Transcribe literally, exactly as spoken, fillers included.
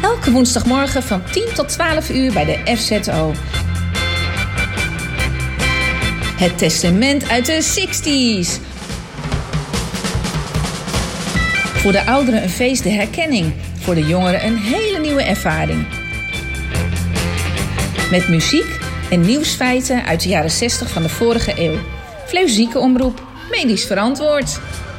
Elke woensdagmorgen van tien tot twaalf uur bij de F Z O. Het testament uit de zestig's. Voor de ouderen een feest, de herkenning. Voor de jongeren een hele nieuwe ervaring. Met muziek en nieuwsfeiten uit de jaren zestig van de vorige eeuw. Vleugzieke omroep, medisch verantwoord.